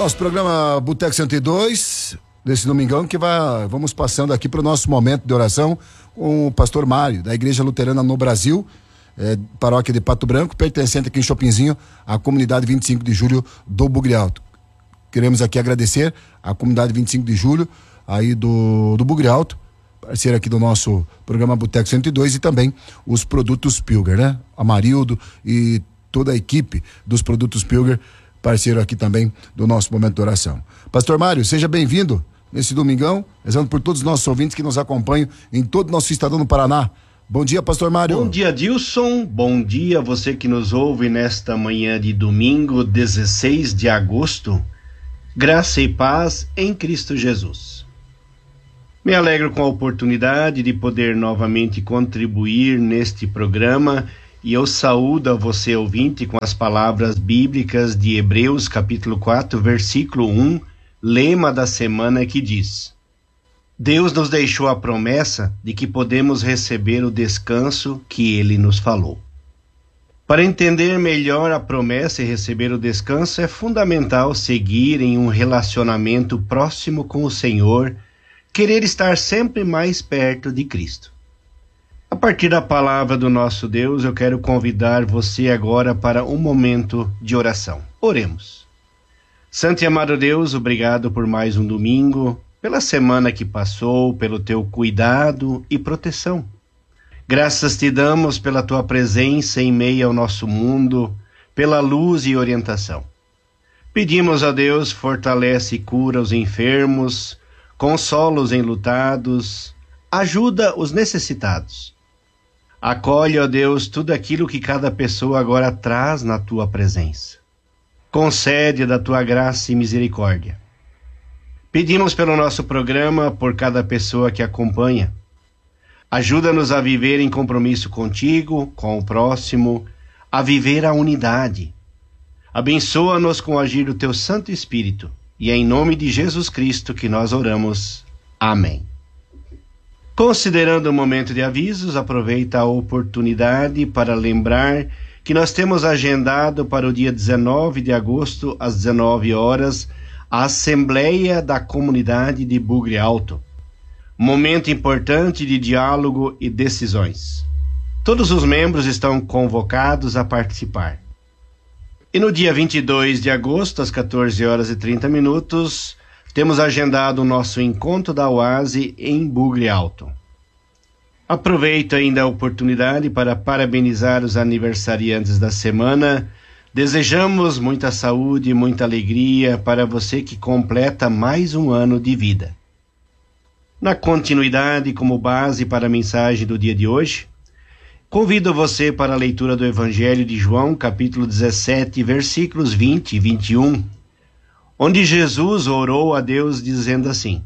Nosso programa Boteco 102, desse domingão, que vamos passando aqui para o nosso momento de oração com o pastor Mário, da Igreja Luterana no Brasil, paróquia de Pato Branco, pertencente aqui em Chopinzinho, à comunidade 25 de julho do Bugre Alto. Queremos aqui agradecer à comunidade 25 de julho, aí do Bugre Alto, parceiro aqui do nosso programa Boteco 102, e também os produtos Pilger, né? Amarildo e toda a equipe dos produtos Pilger, parceiro aqui também do nosso momento de oração. Pastor Mário, seja bem-vindo nesse domingão, rezando por todos os nossos ouvintes que nos acompanham em todo o nosso estado no Paraná. Bom dia, pastor Mário. Bom dia, Dilson. Bom dia você que nos ouve nesta manhã de domingo, 16 de agosto. Graça e paz em Cristo Jesus. Me alegro com a oportunidade de poder novamente contribuir neste programa. E eu saúdo a você, ouvinte, com as palavras bíblicas de Hebreus, capítulo 4, versículo 1, lema da semana, que diz: Deus nos deixou a promessa de que podemos receber o descanso que Ele nos falou. Para entender melhor a promessa e receber o descanso, é fundamental seguir em um relacionamento próximo com o Senhor, querer estar sempre mais perto de Cristo. A partir da palavra do nosso Deus, eu quero convidar você agora para um momento de oração. Oremos. Santo e amado Deus, obrigado por mais um domingo, pela semana que passou, pelo teu cuidado e proteção. Graças te damos pela tua presença em meio ao nosso mundo, pela luz e orientação. Pedimos a Deus, fortalece e cura os enfermos, consola os enlutados, ajuda os necessitados. Acolhe, ó Deus, tudo aquilo que cada pessoa agora traz na tua presença. Concede da tua graça e misericórdia. Pedimos pelo nosso programa, por cada pessoa que acompanha. Ajuda-nos a viver em compromisso contigo, com o próximo, a viver a unidade. Abençoa-nos com o agir do teu Santo Espírito. E é em nome de Jesus Cristo que nós oramos. Amém. Considerando o momento de avisos, aproveita a oportunidade para lembrar que nós temos agendado para o dia 19 de agosto, às 19 horas, a Assembleia da Comunidade de Bugre Alto. Momento importante de diálogo e decisões. Todos os membros estão convocados a participar. E no dia 22 de agosto, às 14 horas e 30 minutos, temos agendado o nosso encontro da Oase em Bugre Alto. Aproveito ainda a oportunidade para parabenizar os aniversariantes da semana. Desejamos muita saúde e muita alegria para você que completa mais um ano de vida. Na continuidade, como base para a mensagem do dia de hoje, convido você para a leitura do Evangelho de João, capítulo 17, versículos 20 e 21, onde Jesus orou a Deus dizendo assim: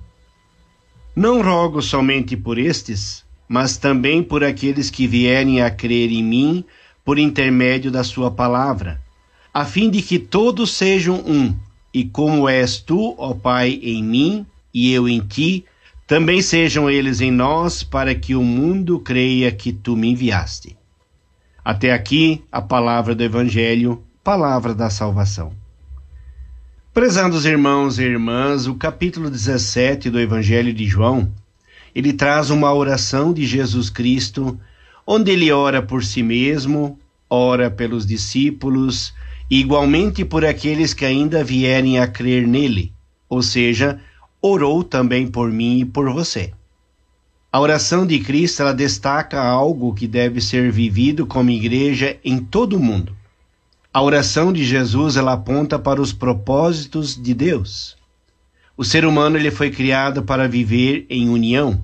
Não rogo somente por estes, mas também por aqueles que vierem a crer em mim por intermédio da sua palavra, a fim de que todos sejam um, e como és tu, ó Pai, em mim e eu em ti, também sejam eles em nós, para que o mundo creia que tu me enviaste. Até aqui a palavra do Evangelho, palavra da salvação. Prezados irmãos e irmãs, o capítulo 17 do Evangelho de João, ele traz uma oração de Jesus Cristo, onde ele ora por si mesmo, ora pelos discípulos, e igualmente por aqueles que ainda vierem a crer nele, ou seja, orou também por mim e por você. A oração de Cristo, ela destaca algo que deve ser vivido como igreja em todo o mundo. A oração de Jesus, ela aponta para os propósitos de Deus. O ser humano, ele foi criado para viver em união.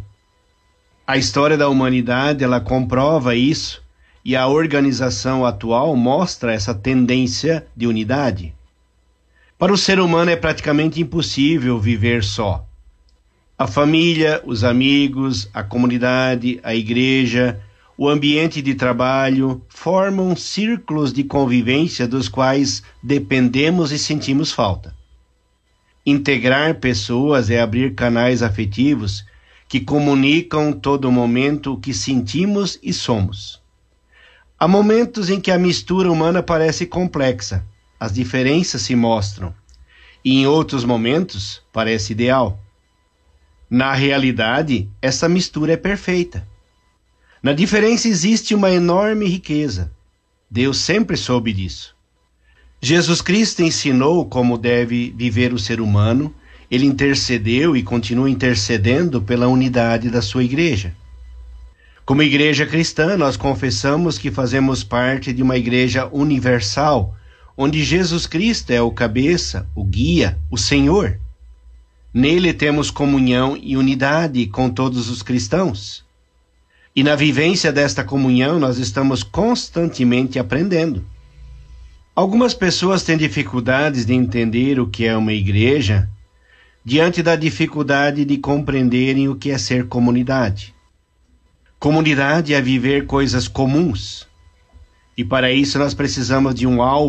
A história da humanidade, ela comprova isso, e a organização atual mostra essa tendência de unidade. Para o ser humano é praticamente impossível viver só. A família, os amigos, a comunidade, a igreja, o ambiente de trabalho formam círculos de convivência dos quais dependemos e sentimos falta. Integrar pessoas é abrir canais afetivos que comunicam todo momento o que sentimos e somos. Há momentos em que a mistura humana parece complexa, as diferenças se mostram, e em outros momentos parece ideal. Na realidade, essa mistura é perfeita. Na diferença existe uma enorme riqueza. Deus sempre soube disso. Jesus Cristo ensinou como deve viver o ser humano. Ele intercedeu e continua intercedendo pela unidade da sua igreja. Como igreja cristã, nós confessamos que fazemos parte de uma igreja universal, onde Jesus Cristo é o cabeça, o guia, o Senhor. Nele temos comunhão e unidade com todos os cristãos. E na vivência desta comunhão, nós estamos constantemente aprendendo. Algumas pessoas têm dificuldades de entender o que é uma igreja, diante da dificuldade de compreenderem o que é ser comunidade. Comunidade é viver coisas comuns. E para isso nós precisamos de um alvo